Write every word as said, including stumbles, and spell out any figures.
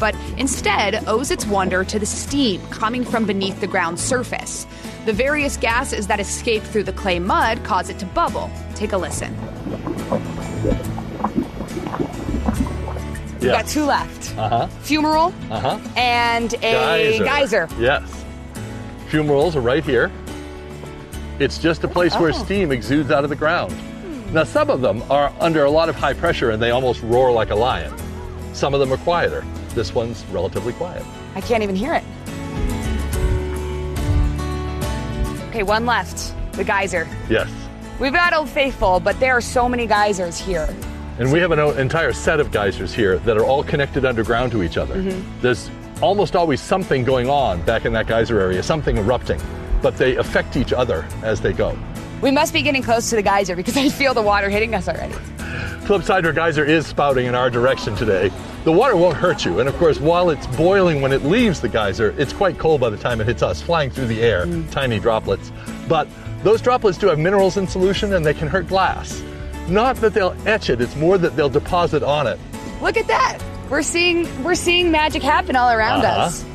but instead owes its wonder to the steam coming from beneath the ground's surface. The various gases that escape through the clay mud cause it to bubble. Take a listen. We've got two left. Uh-huh. Fumarole uh-huh. and a geyser. geyser. Yes. Fumaroles are right here. It's just a place Oh. where steam exudes out of the ground. Now, some of them are under a lot of high pressure and they almost roar like a lion. Some of them are quieter. This one's relatively quiet. I can't even hear it. Okay, one left. The geyser. Yes. We've got Old Faithful, but there are so many geysers here. And we have an o- entire set of geysers here that are all connected underground to each other. Mm-hmm. There's almost always something going on back in that geyser area, something erupting, but they affect each other as they go. We must be getting close to the geyser because I feel the water hitting us already. Flipside geyser is spouting in our direction today. The water won't hurt you, and of course, while it's boiling when it leaves the geyser, it's quite cold by the time it hits us, flying through the air, mm. tiny droplets. But those droplets do have minerals in solution and they can hurt glass. Not that they'll etch it, it's more that they'll deposit on it. Look at that. We're seeing we're seeing magic happen all around uh-huh. us.